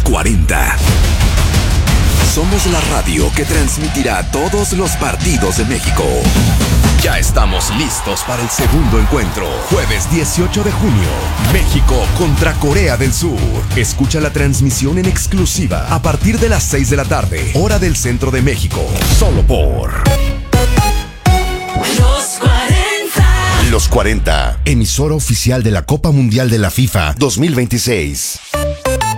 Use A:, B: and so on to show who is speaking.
A: 40. Somos la radio que transmitirá todos los partidos de México. Ya estamos listos para el segundo encuentro. Jueves 18 de junio. México contra Corea del Sur. Escucha la transmisión en exclusiva a partir de las 6 de la tarde, hora del centro de México. Solo por
B: Los 40.
C: Los 40, emisora oficial de la Copa Mundial de la FIFA 2026.